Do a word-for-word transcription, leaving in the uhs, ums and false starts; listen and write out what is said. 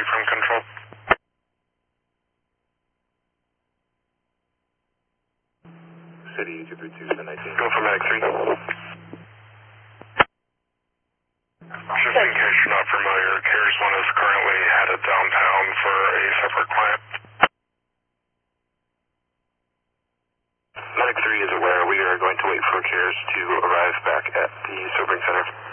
from control. City two three two seven nineteen. Go for Medic three. Just in case you're not familiar, CARES one is currently headed downtown for a separate client. Medic three is aware. We are going to wait for CARES to arrive back at the sobering center.